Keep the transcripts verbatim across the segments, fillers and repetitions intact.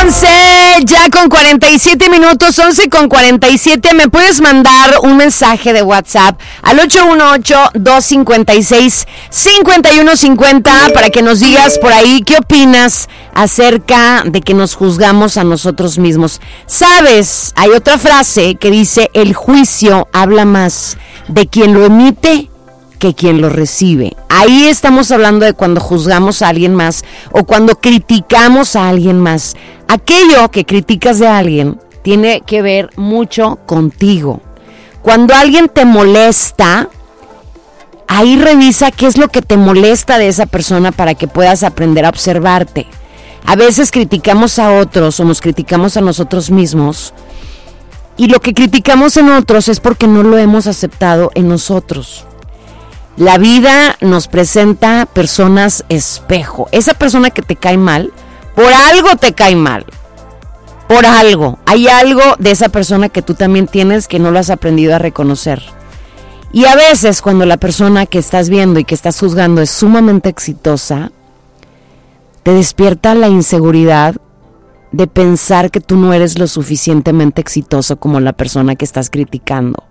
once, ya con cuarenta y siete minutos, once con cuarenta y siete. Me puedes mandar un mensaje de WhatsApp al ocho uno ocho, dos cinco seis, cinco uno cinco cero para que nos digas por ahí qué opinas acerca de que nos juzgamos a nosotros mismos. ¿Sabes? Hay otra frase que dice: el juicio habla más de quien lo emite que quien lo recibe. Ahí estamos hablando de cuando juzgamos a alguien más o cuando criticamos a alguien más. Aquello que criticas de alguien tiene que ver mucho contigo. Cuando alguien te molesta, ahí revisa qué es lo que te molesta de esa persona para que puedas aprender a observarte. A veces criticamos a otros o nos criticamos a nosotros mismos, y lo que criticamos en otros es porque no lo hemos aceptado en nosotros. La vida nos presenta personas espejo. Esa persona que te cae mal, por algo te cae mal. Por algo. Hay algo de esa persona que tú también tienes que no lo has aprendido a reconocer. Y a veces cuando la persona que estás viendo y que estás juzgando es sumamente exitosa, te despierta la inseguridad de pensar que tú no eres lo suficientemente exitoso como la persona que estás criticando.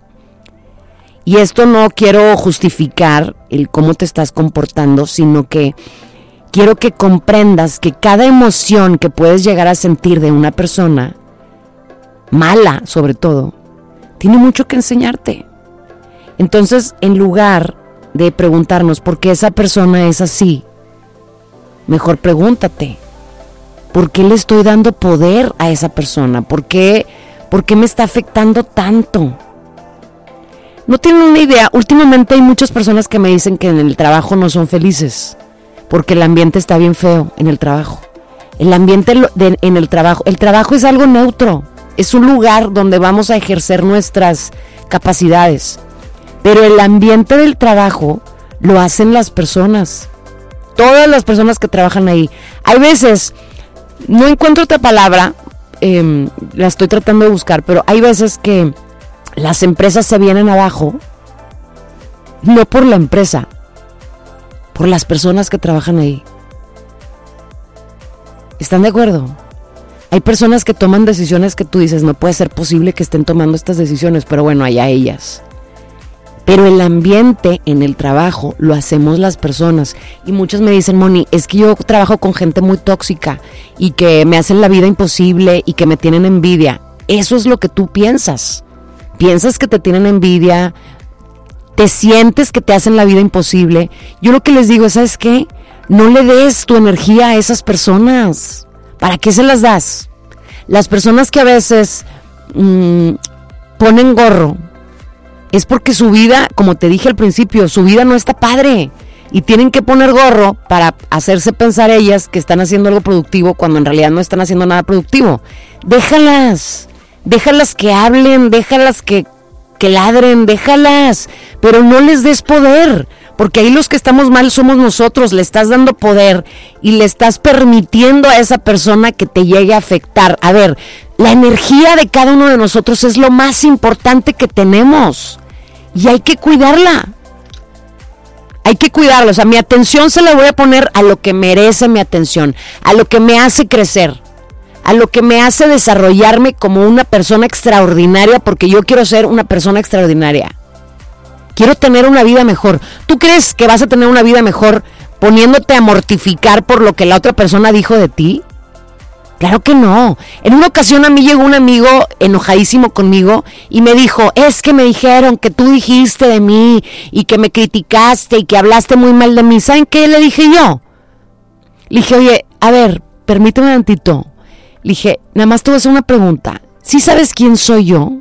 Y esto no quiero justificar el cómo te estás comportando, sino que quiero que comprendas que cada emoción que puedes llegar a sentir de una persona, mala sobre todo, tiene mucho que enseñarte. Entonces, en lugar de preguntarnos por qué esa persona es así, mejor pregúntate, ¿por qué le estoy dando poder a esa persona? ¿Por qué, por qué me está afectando tanto? No tienen una idea. Últimamente hay muchas personas que me dicen que en el trabajo no son felices porque el ambiente está bien feo en el trabajo. El ambiente de, en el trabajo, el trabajo es algo neutro, es un lugar donde vamos a ejercer nuestras capacidades, pero el ambiente del trabajo lo hacen las personas, todas las personas que trabajan ahí. Hay veces, no encuentro otra palabra, eh, la estoy tratando de buscar, pero hay veces que las empresas se vienen abajo, no por la empresa, por las personas que trabajan ahí. ¿Están de acuerdo? Hay personas que toman decisiones que tú dices, no puede ser posible que estén tomando estas decisiones, pero bueno, allá ellas. Pero el ambiente en el trabajo lo hacemos las personas. Y muchos me dicen, Moni, es que yo trabajo con gente muy tóxica y que me hacen la vida imposible y que me tienen envidia. Eso es lo que tú piensas. Piensas que te tienen envidia, te sientes que te hacen la vida imposible. Yo lo que les digo es, ¿sabes qué? No le des tu energía a esas personas. ¿Para qué se las das? Las personas que a veces mmm, ponen gorro, es porque su vida, como te dije al principio, su vida no está padre. Y tienen que poner gorro para hacerse pensar ellas que están haciendo algo productivo cuando en realidad no están haciendo nada productivo. Déjalas. Déjalas que hablen, déjalas que, que ladren, déjalas, pero no les des poder, porque ahí los que estamos mal somos nosotros. Le estás dando poder y le estás permitiendo a esa persona que te llegue a afectar. A ver, la energía de cada uno de nosotros es lo más importante que tenemos y hay que cuidarla. Hay que cuidarla, o sea, mi atención se la voy a poner a lo que merece mi atención, a lo que me hace crecer, a lo que me hace desarrollarme como una persona extraordinaria, porque yo quiero ser una persona extraordinaria. Quiero tener una vida mejor. ¿Tú crees que vas a tener una vida mejor poniéndote a mortificar por lo que la otra persona dijo de ti? Claro que no. En una ocasión a mí llegó un amigo enojadísimo conmigo y me dijo, es que me dijeron que tú dijiste de mí y que me criticaste y que hablaste muy mal de mí. ¿Saben qué le dije yo? Le dije, oye, a ver, permíteme un tantito. Le dije, nada más te voy a hacer una pregunta. ¿Sí sabes quién soy yo?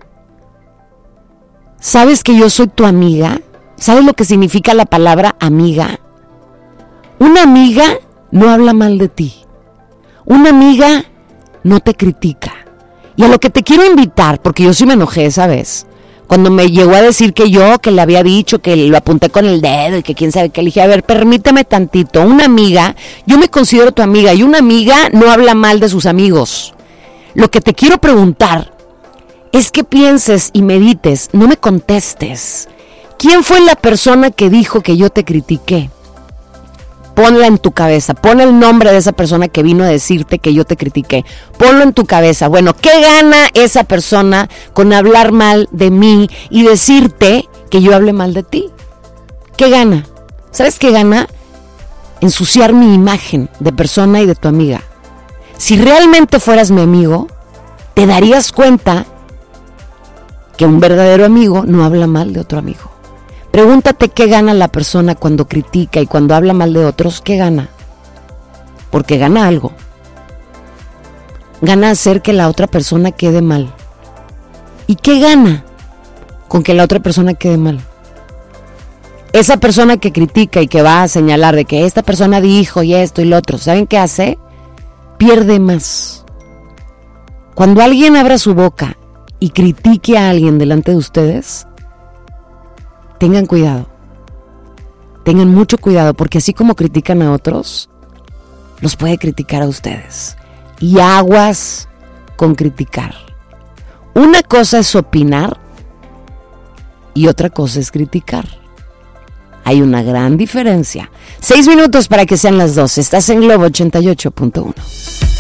¿Sabes que yo soy tu amiga? ¿Sabes lo que significa la palabra amiga? Una amiga no habla mal de ti. Una amiga no te critica. Y a lo que te quiero invitar, porque yo sí me enojé esa vez, cuando me llegó a decir que yo, que le había dicho, que lo apunté con el dedo y que quién sabe qué, le dije, a ver, permíteme tantito. Una amiga, yo me considero tu amiga y una amiga no habla mal de sus amigos. Lo que te quiero preguntar es que pienses y medites, no me contestes. ¿Quién fue la persona que dijo que yo te critiqué? Ponla en tu cabeza, pon el nombre de esa persona que vino a decirte que yo te critiqué, ponlo en tu cabeza. Bueno, ¿qué gana esa persona con hablar mal de mí y decirte que yo hable mal de ti? ¿Qué gana? ¿Sabes qué gana? Ensuciar mi imagen de persona y de tu amiga. Si realmente fueras mi amigo, te darías cuenta que un verdadero amigo no habla mal de otro amigo. Pregúntate qué gana la persona cuando critica y cuando habla mal de otros. ¿Qué gana? Porque gana algo. Gana hacer que la otra persona quede mal. ¿Y qué gana con que la otra persona quede mal? Esa persona que critica y que va a señalar de que esta persona dijo y esto y lo otro, ¿saben qué hace? Pierde más. Cuando alguien abra su boca y critique a alguien delante de ustedes, tengan cuidado, tengan mucho cuidado, porque así como critican a otros, los puede criticar a ustedes. Y aguas con criticar. Una cosa es opinar y otra cosa es criticar. Hay una gran diferencia. Seis minutos para que sean las doce. Estás en Globo ochenta y ocho punto uno.